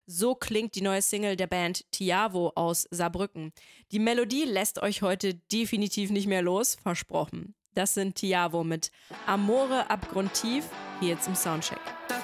So klingt die neue Single der Band Tiavo aus Saarbrücken. Die Melodie lässt euch heute definitiv nicht mehr los, versprochen. Das sind Tiavo mit Amore abgrundtief, hier jetzt im Soundcheck.